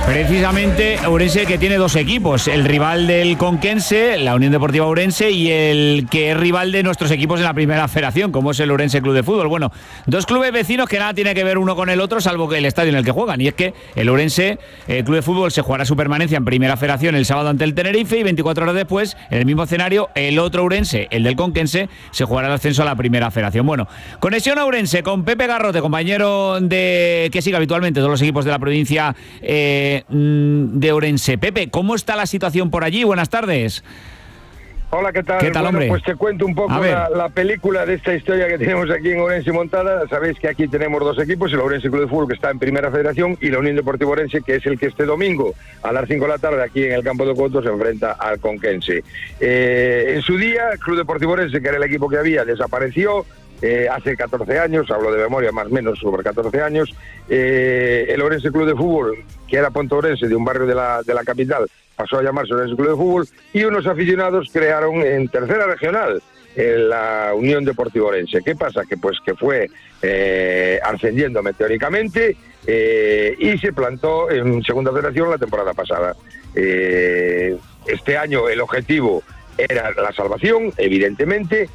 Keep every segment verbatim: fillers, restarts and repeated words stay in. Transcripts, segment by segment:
Precisamente Ourense, que tiene dos equipos, el rival del Conquense, la Unión Deportiva Ourense, y el que es rival de nuestros equipos en la primera federación, como es el Ourense Club de Fútbol. Bueno, dos clubes vecinos que nada tiene que ver uno con el otro, salvo que el estadio en el que juegan. Y es que el Ourense el Club de Fútbol se jugará su permanencia en primera federación el sábado ante el Tenerife, y veinticuatro horas después, en el mismo escenario, el otro Ourense, el del Conquense, se jugará el ascenso a la primera federación. Bueno, conexión Ourense con Pepe Garrote, compañero de que sigue habitualmente todos los equipos de la provincia eh, de Ourense. Pepe, ¿cómo está la situación por allí? Buenas tardes. Hola, ¿qué tal? ¿Qué tal, bueno, hombre? Pues te cuento un poco la, la película de esta historia que tenemos aquí en Ourense montada. Sabéis que aquí tenemos dos equipos, el Ourense Club de Fútbol, que está en Primera Federación, y la Unión Deportiva Ourense, que es el que este domingo a las cinco de la tarde aquí en el campo de Coto se enfrenta al Conquense. Eh, en su día, el Club Deportivo Ourense, que era el equipo que había, desapareció. Eh, hace catorce años, hablo de memoria, más o menos sobre catorce años, eh, el Ourense Club de Fútbol, que era Ponte Ourense, de un barrio de la, de la capital, pasó a llamarse Ourense Club de Fútbol, y unos aficionados crearon en tercera regional eh, la Unión Deportiva Ourense. ¿Qué pasa? Que pues que fue eh, ascendiendo meteóricamente eh, y se plantó en segunda federación la temporada pasada. Eh, este año el objetivo era la salvación, evidentemente.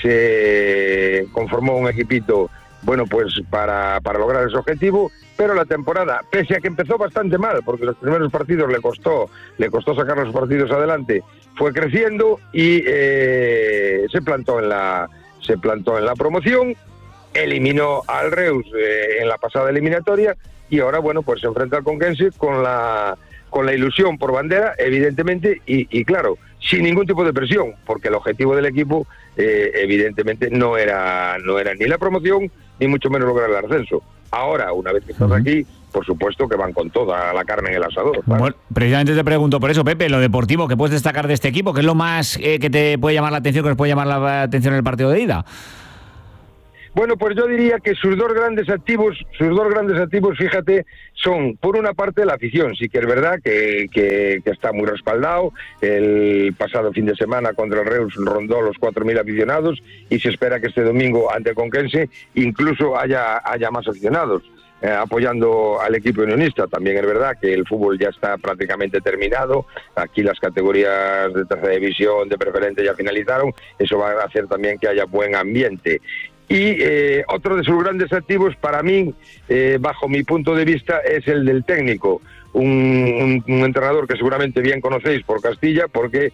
Se conformó un equipito, bueno, pues para, para lograr ese objetivo, pero la temporada, pese a que empezó bastante mal, porque los primeros partidos le costó, le costó sacar los partidos adelante, fue creciendo y eh, se plantó en la, se plantó en la promoción, eliminó al Reus eh, en la pasada eliminatoria, y ahora, bueno, pues se enfrenta al Conquense con la, con la ilusión por bandera, evidentemente, y, y claro, sin ningún tipo de presión, porque el objetivo del equipo eh, evidentemente no era no era ni la promoción, ni mucho menos lograr el ascenso. Ahora, una vez que estás uh-huh. aquí, por supuesto que van con toda la carne en el asador. ¿Vale? Bueno, precisamente te pregunto por eso, Pepe, lo deportivo, ¿qué puedes destacar de este equipo? ¿Qué es lo más eh, que te puede llamar la atención, que nos puede llamar la atención en el partido de ida? Bueno, pues yo diría que sus dos grandes activos, sus dos grandes activos, fíjate, son por una parte la afición. Sí que es verdad que, que, que está muy respaldado. El pasado fin de semana contra el Reus rondó los cuatro mil aficionados, y se espera que este domingo ante el Conquense incluso haya, haya más aficionados eh, apoyando al equipo unionista. También es verdad que el fútbol ya está prácticamente terminado. Aquí las categorías de tercera división, de preferente, ya finalizaron. Eso va a hacer también que haya buen ambiente. Y eh, otro de sus grandes activos, para mí, eh, bajo mi punto de vista, es el del técnico. Un, un, un entrenador que seguramente bien conocéis por Castilla, porque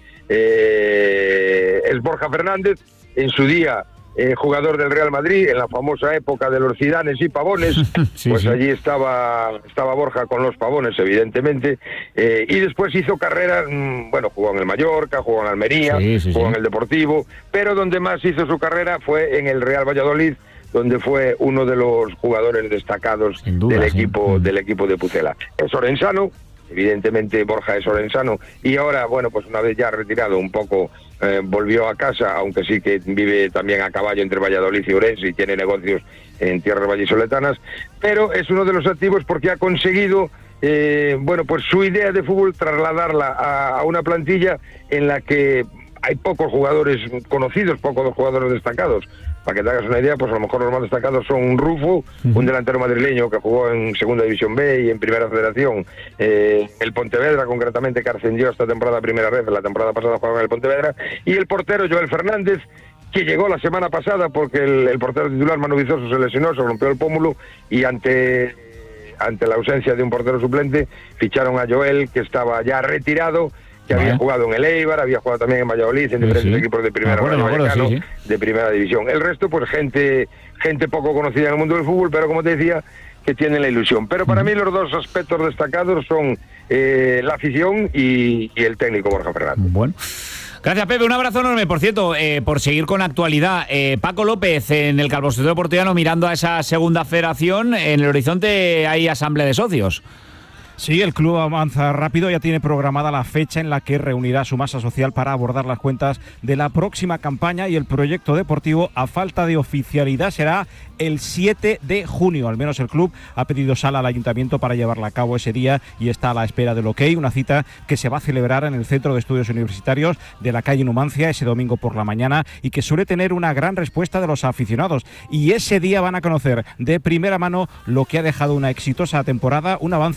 eh, es Borja Fernández, en su día eh, jugador del Real Madrid, en la famosa época de los Zidanes y Pavones. sí, pues sí. allí estaba, estaba Borja con los Pavones, evidentemente, eh, y después hizo carrera, mmm, bueno, jugó en el Mallorca, jugó en Almería, sí, sí, jugó sí. en el Deportivo, pero donde más hizo su carrera fue en el Real Valladolid, donde fue uno de los jugadores destacados duda, del, sí. equipo, del equipo de Pucela. Es orensano, evidentemente Borja es orensano, y ahora, bueno, pues una vez ya retirado un poco, eh, volvió a casa, aunque sí que vive también a caballo entre Valladolid y Ourense, y tiene negocios en tierras vallisoletanas, pero es uno de los activos porque ha conseguido, eh, bueno, pues su idea de fútbol trasladarla a, a una plantilla en la que hay pocos jugadores conocidos, pocos jugadores destacados. Para que te hagas una idea, pues a lo mejor los más destacados son un Rufo, uh-huh. un delantero madrileño que jugó en Segunda División B y en Primera Federación, eh, el Pontevedra, concretamente, que ascendió esta temporada a Primera Red, la temporada pasada jugaba en el Pontevedra, y el portero Joel Fernández, que llegó la semana pasada porque el, el portero titular Manu Vizoso se lesionó, se rompió el pómulo, y ante, ante la ausencia de un portero suplente, ficharon a Joel, que estaba ya retirado, que había jugado en el Eibar, había jugado también en Valladolid, en diferentes sí, sí. equipos de primera, acuerdo, acuerdo, sí, sí. de primera división. El resto, pues gente gente poco conocida en el mundo del fútbol, pero como te decía, que tienen la ilusión. Pero para uh-huh. mí los dos aspectos destacados son eh, la afición y, y el técnico Borja Fernández. Bueno. Gracias, Pepe. Un abrazo enorme. Por cierto, eh, por seguir con actualidad, eh, Paco López en el Calvo Sotelo Portuano, mirando a esa segunda federación, en el horizonte hay asamblea de socios. Sí, el club avanza rápido, ya tiene programada la fecha en la que reunirá su masa social para abordar las cuentas de la próxima campaña, y el proyecto deportivo, a falta de oficialidad, será el siete de junio. Al menos el club ha pedido sala al ayuntamiento para llevarla a cabo ese día y está a la espera del ok, una cita que se va a celebrar en el Centro de Estudios Universitarios de la calle Numancia ese domingo por la mañana, y que suele tener una gran respuesta de los aficionados, y ese día van a conocer de primera mano lo que ha dejado una exitosa temporada, un avance de la plantilla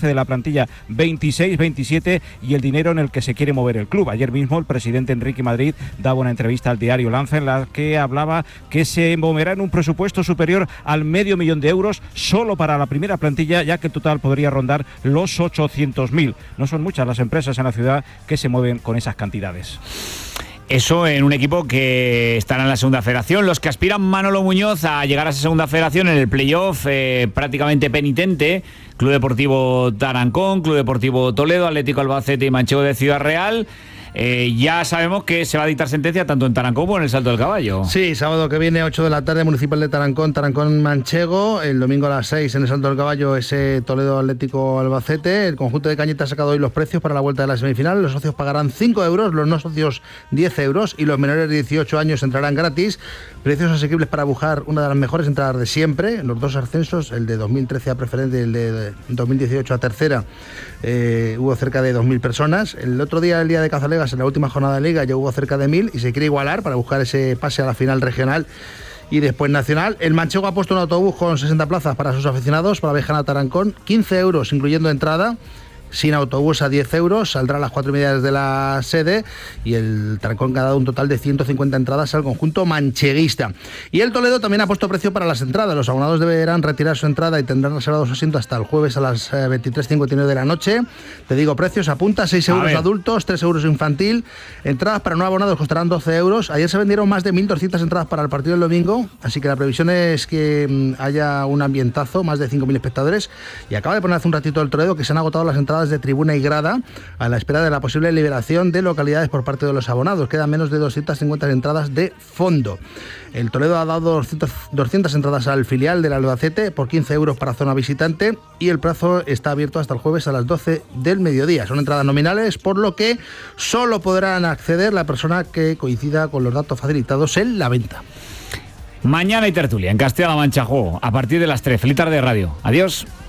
plantilla veintiséis veintisiete y el dinero en el que se quiere mover el club. Ayer mismo el presidente Enrique Madrid daba una entrevista al diario Lanza en la que hablaba que se moverá en un presupuesto superior al medio millón de euros solo para la primera plantilla, ya que el total podría rondar los ochocientos mil. No son muchas las empresas en la ciudad que se mueven con esas cantidades. Eso en un equipo que estará en la segunda federación. Los que aspiran, Manolo Muñoz, a llegar a esa segunda federación en el playoff eh, prácticamente penitente: Club Deportivo Tarancón, Club Deportivo Toledo, Atlético Albacete y Manchego de Ciudad Real. Eh, ya sabemos que se va a dictar sentencia tanto en Tarancón como en el Salto del Caballo. Sí, sábado que viene, ocho de la tarde, Municipal de Tarancón, Tarancón Manchego. El domingo a las seis en el Salto del Caballo, ese Toledo Atlético Albacete. El conjunto de Cañete ha sacado hoy los precios para la vuelta de la semifinal. Los socios pagarán cinco euros, los no socios diez euros y los menores de dieciocho años entrarán gratis. Precios asequibles para buscar una de las mejores entradas de siempre. Los dos ascensos, el de dos mil trece a preferente y el de dos mil dieciocho a tercera, eh, hubo cerca de dos mil personas. El otro día, el día de Cazalegas, en la última jornada de Liga, ya hubo cerca de mil y se quiere igualar para buscar ese pase a la final regional y después nacional. El Manchego ha puesto un autobús con sesenta plazas para sus aficionados para viajar a Tarancón, quince euros incluyendo entrada. Sin autobús a diez euros, saldrá a las cuatro y media desde la sede y el Tarancón ha dado un total de ciento cincuenta entradas al conjunto mancheguista. Y el Toledo también ha puesto precio para las entradas. Los abonados deberán retirar su entrada y tendrán reservados asientos hasta el jueves a las veintitrés cincuenta y nueve de la noche. Te digo precios, apunta: seis euros adultos, tres euros infantil. Entradas para no abonados costarán doce euros. Ayer se vendieron más de mil doscientas entradas para el partido del domingo, así que la previsión es que haya un ambientazo, más de cinco mil espectadores. Y acaba de poner hace un ratito el Toledo que se han agotado las entradas de tribuna y grada a la espera de la posible liberación de localidades por parte de los abonados. Quedan menos de doscientas cincuenta entradas de fondo. El Toledo ha dado doscientas entradas al filial del Albacete por quince euros para zona visitante y el plazo está abierto hasta el jueves a las doce del mediodía. Son entradas nominales, por lo que solo podrán acceder la persona que coincida con los datos facilitados en la venta. Mañana hay tertulia en Castilla-La Mancha Juego a partir de las tres. Feliz tarde, radio. Adiós.